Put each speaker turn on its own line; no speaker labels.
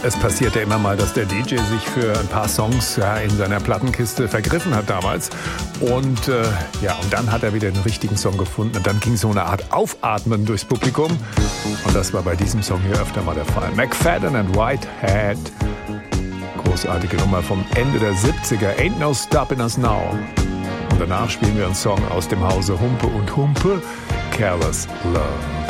Es passierte immer mal, dass der DJ sich für ein paar Songs in seiner Plattenkiste vergriffen hat damals. Und dann hat er wieder den richtigen Song gefunden. Und dann ging so eine Art Aufatmen durchs Publikum. Und das war bei diesem Song hier öfter mal der Fall. McFadden and Whitehead. Großartige Nummer vom Ende der 70er. Ain't No Stopping Us Now. Und danach spielen wir einen Song aus dem Hause Humpe und Humpe. Careless Love.